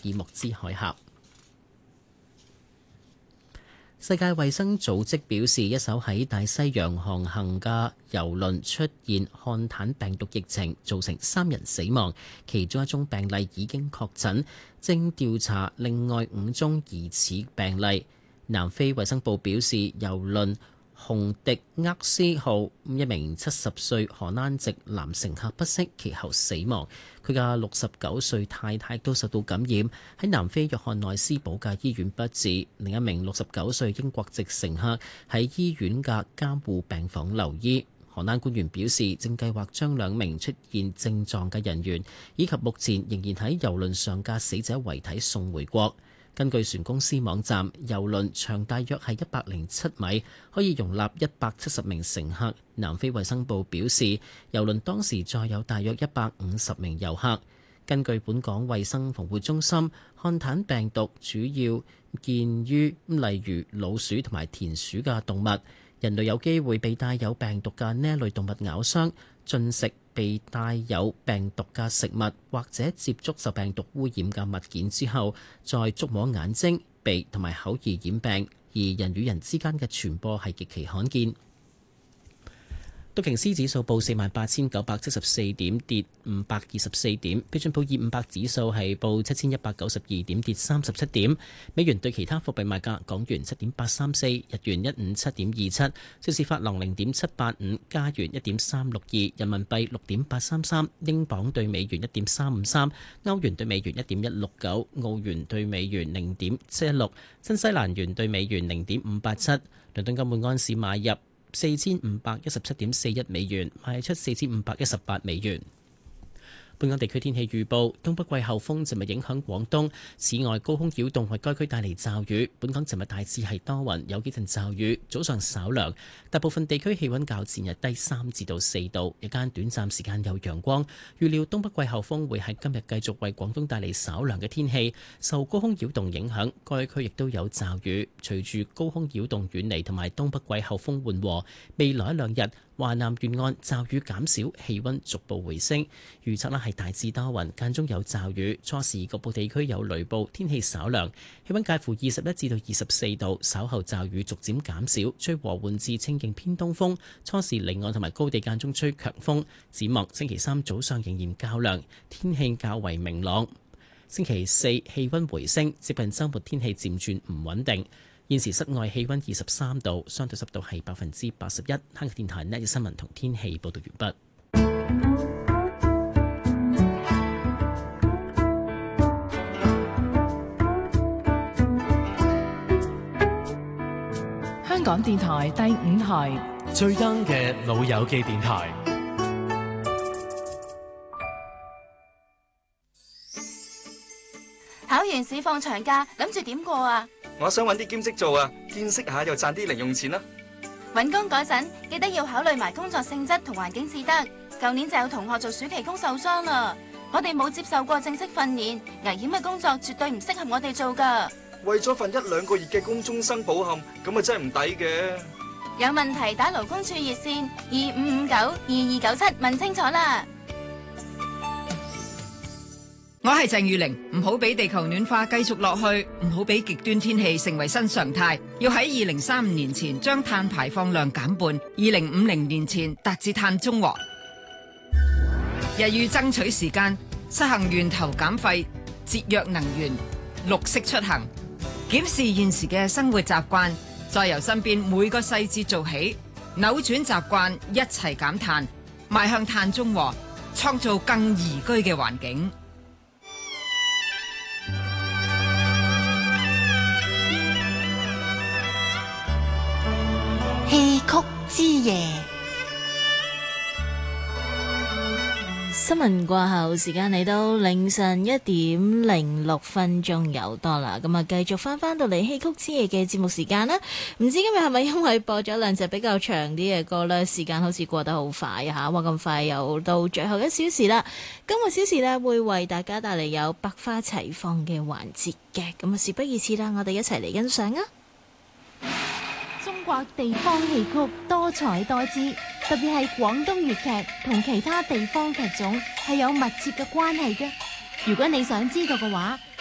爾木茲海峽。世界衛生組織表示，一艘喺大西洋航行嘅郵輪出現漢坦病毒疫情，造成3人死亡，其中一宗病例已經確診，正調查另外5宗疑似病例。南非衛生部表示，郵輪洪迪厄斯號一名70歲荷蘭籍男乘客不適，其後死亡。佢嘅69歲太太都受到感染，喺南非約翰內斯堡嘅醫院不治。另一名69歲英國籍乘客喺醫院嘅監護病房留醫。荷蘭官員表示，正計劃將2名出現症狀嘅人員以及目前仍然喺郵輪上嘅死者遺體送回國。根據船公司網站，郵輪長大約係107米，可以容納170名乘客。南非衛生部表示，郵輪當時載有大約150名遊客。根據本港衛生防護中心，漢坦病毒主要見於例如老鼠同埋田鼠嘅動物。人類有機會被帶有病毒嘅呢類動物咬傷，進食被帶有病毒嘅食物，或者接觸受病毒污染嘅物件之後，再觸摸眼睛、鼻同埋口而染病，而人與人之間嘅傳播係極其罕見。道瓊斯指數報48,974點，跌524點。標準普爾500指數係報7,192點，跌37點。美元對其他貨幣賣價：港元7.834，日元157.27，瑞士法郎0.785，加元1.362，人民幣6.833，英鎊對美元1.353，歐元對美元1.169，澳元對美元0.716，新西蘭元對美元0.587。倫敦金每安士買入4517.41美元，賣出4518美元。本港地區天氣預報：東北季候風尋日影響廣東，此外高空擾動為該區帶嚟驟雨。本港尋日大致係多雲，有幾陣驟雨，早上稍涼，大部分地區氣溫較前日低3至到4度，日間短暫時間有陽光。預料東北季候風會喺今日繼續為廣東帶嚟稍涼嘅天氣，受高空擾動影響，該區亦都有驟雨。隨住高空擾動遠離同埋東北季候風緩和，未來2日華南沿岸驟雨減少，氣溫逐步回升。預測係大致多雲，間中有驟雨，初時局部地區有雷暴，天氣稍涼，氣溫介乎21至到24度。稍後驟雨逐漸減少，吹和緩至清勁偏東風，初時離岸同埋高地間中吹強風。展望星期3早上仍然較涼，天氣較為明朗。星期4氣溫回升，接近週末天氣漸轉唔穩定。現時室外氣溫23度，相對濕度係81%。香港電台呢日新聞同天氣報道完畢。 香港電台第5台最 young 嘅老友記電台。 考完試放長假，諗住點過啊？ 我想揾啲兼職做啊，見識下又賺啲零用錢啦。 揾工嗰陣記得要考慮埋工作性質同環境至得。舊年就有同學做暑期工受傷啦。我哋冇接受過正式訓練，危險嘅工作絕對唔適合我哋做㗎。 為咗份1-2個月嘅工終生抱憾，咁啊真係唔抵嘅。 有問題打勞工處熱線25592297問清楚啦。 我係鄭裕玲，唔好俾地球暖化繼續落去，唔好俾極端天氣成為新常態，要喺2035年前將碳排放量減半，2050年前達至碳中和。日欲爭取時間，實行源頭減廢、節約能源、綠色出行，檢視現時嘅生活習慣，再由身邊每個細節做起，扭轉習慣，一齊減碳，邁向碳中和，創造更宜居嘅環境。 戲曲之夜，新聞過後，時間嚟到凌晨1:06有多啦。咁啊，繼續翻到嚟戲曲之夜嘅節目時間啦。唔知今日係咪因為播咗2隻比較長啲嘅歌呢？時間好似過得好快啊！吓，哇，咁快又到最後1小時啦。今個小時呢，會為大家帶嚟有百花齊放嘅環節嘅。咁啊，事不宜遲啦，我哋一齊嚟欣賞啊！ 中國地方戲曲多彩多姿，特別係廣東粵劇同其他地方劇種係有密切嘅關係嘅。如果你想知道嘅話，